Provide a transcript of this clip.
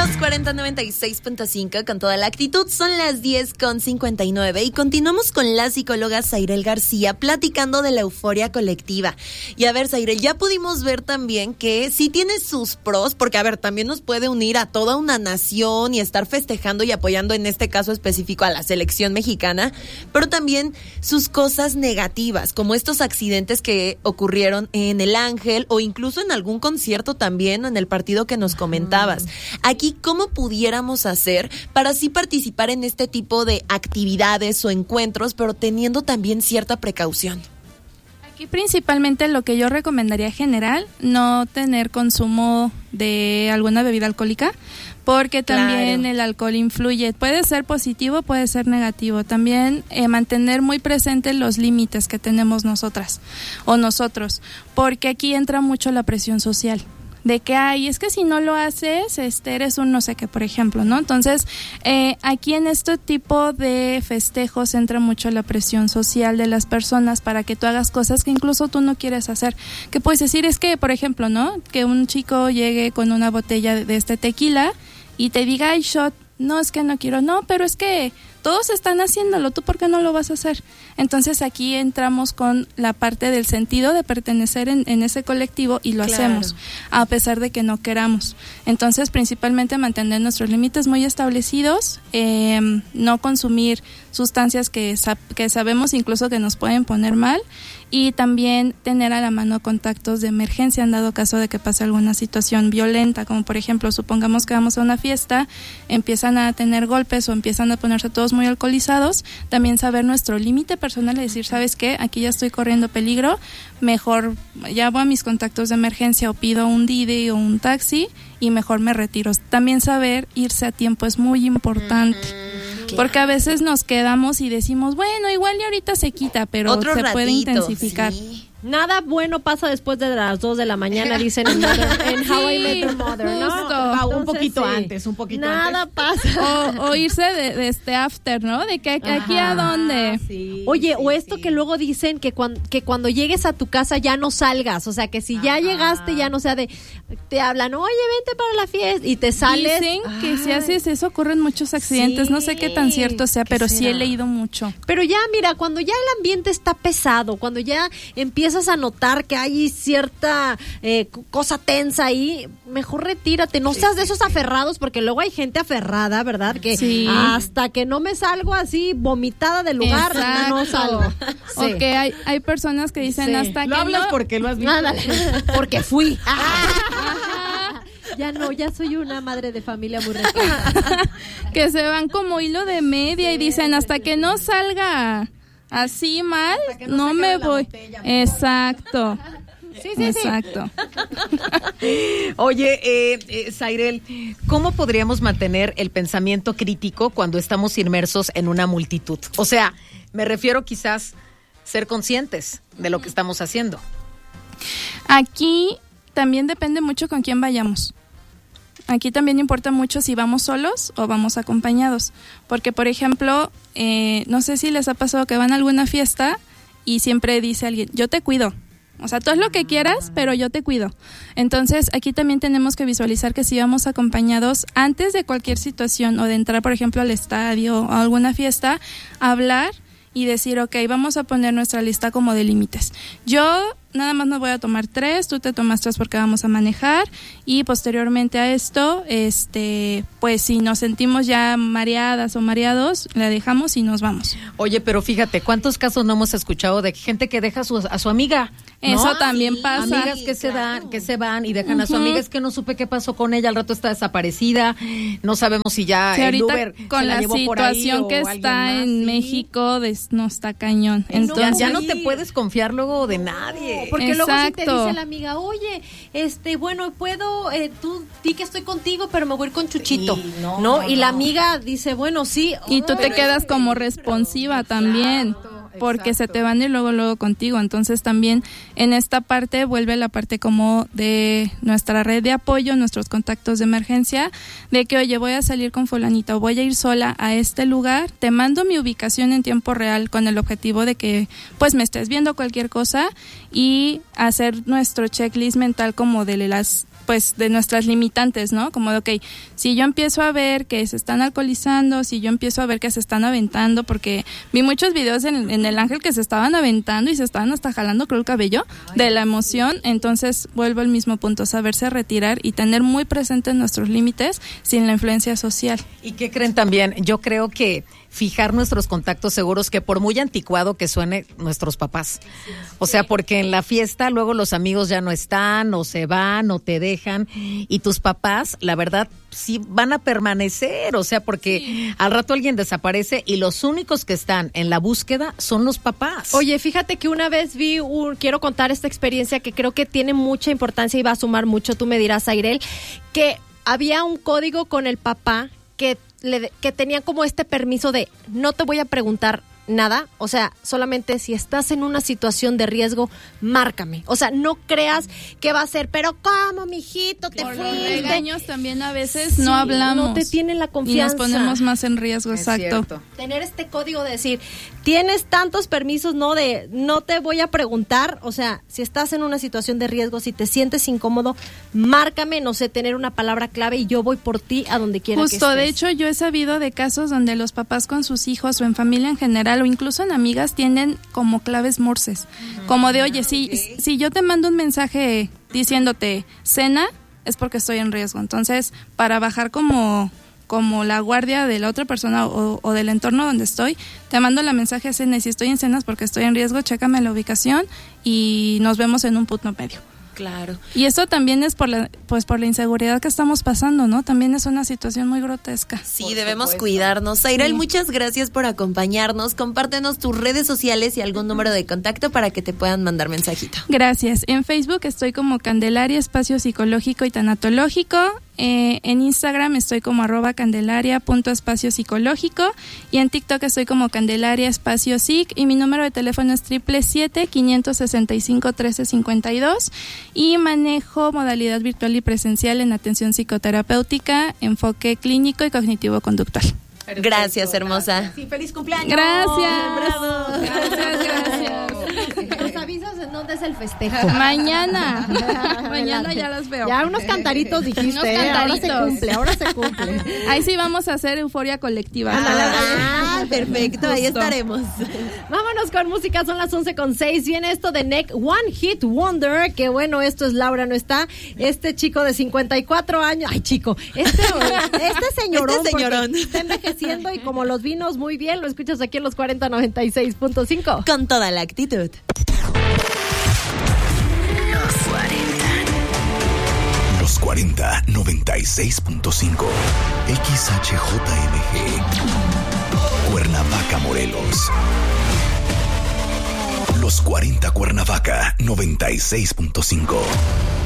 4096.5 con toda la actitud. Son las 10:59 y continuamos con la psicóloga Zairel García platicando de la euforia colectiva. Y a ver, Zairel, ya pudimos ver también que sí tiene sus pros, porque a ver, también nos puede unir a toda una nación y estar festejando y apoyando en este caso específico a la selección mexicana, pero también sus cosas negativas, como estos accidentes que ocurrieron en el Ángel o incluso en algún concierto también en el partido que nos comentabas. Aquí, ¿cómo pudiéramos hacer para así participar en este tipo de actividades o encuentros, pero teniendo también cierta precaución? Aquí principalmente lo que yo recomendaría general, no tener consumo de alguna bebida alcohólica, porque también el alcohol influye, puede ser positivo, puede ser negativo. También mantener muy presentes los límites que tenemos nosotras o nosotros, porque aquí entra mucho la presión social. De que es que si no lo haces, eres un no sé qué, por ejemplo, ¿no? Entonces, aquí en este tipo de festejos entra mucho la presión social de las personas para que tú hagas cosas que incluso tú no quieres hacer. Que puedes decir es que, por ejemplo, ¿no? Que un chico llegue con una botella de este tequila y te diga, ay, shot, no, es que no quiero, no, pero es que todos están haciéndolo, ¿tú por qué no lo vas a hacer? Entonces aquí entramos con la parte del sentido de pertenecer en ese colectivo y lo hacemos, a pesar de que no queramos. Entonces principalmente mantener nuestros límites muy establecidos, no consumir sustancias que sabemos incluso que nos pueden poner mal, y también tener a la mano contactos de emergencia en dado caso de que pase alguna situación violenta, como por ejemplo, supongamos que vamos a una fiesta, empiezan a tener golpes o empiezan a ponerse todos muy alcoholizados, también saber nuestro límite personal y decir, ¿sabes qué? Aquí ya estoy corriendo peligro, mejor llamo a mis contactos de emergencia o pido un Didi o un taxi y mejor me retiro. También saber irse a tiempo es muy importante. Porque a veces nos quedamos y decimos, bueno, igual y ahorita se quita, pero otro se ratito, puede intensificar. Sí. Nada bueno pasa después de las 2 de la mañana, dicen en How I Met Your Mother, ¿no? Un poquito antes. Nada pasa. O irse de este after, ¿no? De que aquí a dónde. Sí, oye, o esto que luego dicen que cuando llegues a tu casa ya no salgas, o sea, que si ya llegaste ya no sea te hablan, oye, vente para la fiesta y te sales. Dicen que si haces eso ocurren muchos accidentes, no sé qué tan cierto sea, pero sí he leído mucho. Pero ya, mira, cuando ya el ambiente está pesado, cuando ya empiezas a notar que hay cierta cosa tensa ahí, mejor retírate, no seas de esos aferrados, porque luego hay gente aferrada, ¿verdad? Que hasta que no me salgo así vomitada del lugar, no salgo. O que hay personas que dicen hasta lo que hablas no, porque lo has visto. Porque fui. Ya soy una madre de familia muy responsable. Que se van como hilo de media y dicen hasta que no salga así mal, no me voy. Exacto. Exacto. Oye, Zairel, ¿cómo podríamos mantener el pensamiento crítico cuando estamos inmersos en una multitud? O sea, me refiero quizás ser conscientes de lo que estamos haciendo. Aquí también depende mucho con quién vayamos. Aquí también importa mucho si vamos solos o vamos acompañados, porque por ejemplo, no sé si les ha pasado que van a alguna fiesta y siempre dice alguien, yo te cuido, o sea, tú haz lo que quieras, pero yo te cuido. Entonces aquí también tenemos que visualizar que si vamos acompañados, antes de cualquier situación o de entrar por ejemplo al estadio o a alguna fiesta, hablar y decir, ok, vamos a poner nuestra lista como de límites. Yo nada más me voy a tomar 3, tú te tomas 3 porque vamos a manejar, y posteriormente a esto, pues si nos sentimos ya mareadas o mareados, la dejamos y nos vamos. Oye, pero fíjate, ¿cuántos casos no hemos escuchado de gente que deja a su amiga? ¿No? Eso también pasa. Amigas que se van y dejan a su amiga, es que no supe qué pasó con ella, al rato está desaparecida, no sabemos si ya el Uber con se la la llevó por ahí situación que está en México, no está cañón. Entonces ya no te puedes confiar luego de nadie. Porque luego si te dice la amiga, oye, bueno, puedo, tú di que estoy contigo, pero me voy a ir con Chuchito, sí, ¿no? Y la amiga dice, bueno, sí. Y tú te quedas como responsiva también. Porque se te van a ir luego contigo. Entonces también en esta parte vuelve la parte como de nuestra red de apoyo, nuestros contactos de emergencia, de que oye, voy a salir con fulanita o voy a ir sola a este lugar, te mando mi ubicación en tiempo real con el objetivo de que pues me estés viendo cualquier cosa, y hacer nuestro checklist mental como de las pues de nuestras limitantes, ¿no? Como de, ok, si yo empiezo a ver que se están alcoholizando, si yo empiezo a ver que se están aventando, porque vi muchos videos en el Ángel que se estaban aventando y se estaban hasta jalando, creo, el cabello de la emoción. Entonces vuelvo al mismo punto, saberse retirar y tener muy presentes nuestros límites sin la influencia social. ¿Y qué creen también? Yo creo que fijar nuestros contactos seguros, que por muy anticuado que suene, nuestros papás. O sea, porque en la fiesta luego los amigos ya no están, o se van, o te dejan, y tus papás, la verdad, sí van a permanecer, o sea, porque al rato alguien desaparece y los únicos que están en la búsqueda son los papás. Oye, fíjate que una vez quiero contar esta experiencia que creo que tiene mucha importancia y va a sumar mucho, tú me dirás, Airel, que había un código con el papá que tenía como este permiso de no te voy a preguntar nada, o sea, solamente si estás en una situación de riesgo, márcame. O sea, no creas que va a ser, pero ¿cómo, mijito, te fuiste? Por los regaños también a veces no hablamos. No te tienen la confianza. Y nos ponemos más en riesgo, exacto. Cierto. Tener este código de decir, tienes tantos permisos, no te voy a preguntar, o sea, si estás en una situación de riesgo, si te sientes incómodo, márcame, no sé, tener una palabra clave y yo voy por ti a donde quiera que estés. Justo, de hecho, yo he sabido de casos donde los papás con sus hijos o en familia en general o incluso en amigas tienen como claves morses, como de, oye, si yo te mando un mensaje diciéndote cena, es porque estoy en riesgo. Entonces, para bajar como la guardia de la otra persona o del entorno donde estoy, te mando la mensaje cena, y si estoy en cenas porque estoy en riesgo, chécame la ubicación y nos vemos en un punto medio. Claro. Y esto también es por la inseguridad que estamos pasando, ¿no? También es una situación muy grotesca. Sí, debemos cuidarnos. Airel, muchas gracias por acompañarnos. Compártenos tus redes sociales y algún número de contacto para que te puedan mandar mensajito. Gracias. En Facebook estoy como Candelaria Espacio Psicológico y Tanatológico. En Instagram estoy como @candelaria.espacio-psicológico y en TikTok estoy como Candelaria Espacio Psic y mi número de teléfono es 777-565-1352 y manejo modalidad virtual y presencial en atención psicoterapéutica, enfoque clínico y cognitivo-conductual. Perfecto, gracias, hermosa. Sí, feliz cumpleaños. Gracias. Gracias. Nos avisas en dónde es el festejo. Mañana ya los veo. Ya unos cantaritos dijiste. Unos cantaritos. Ahora se cumple. Ahí sí vamos a hacer euforia colectiva. Perfecto, ahí estaremos. Vámonos con música, son las 11:06. Viene esto de Neck One Hit Wonder, que bueno, esto es Laura, no está. Este chico de 54 años, ay chico, este señorón, está envejeciendo y como los vinos muy bien, lo escuchas aquí en los 4096.5. Con toda la actitud. Los 4096.5 XHJMG Cuernavaca, Morelos. Los 40 Cuernavaca 96.5.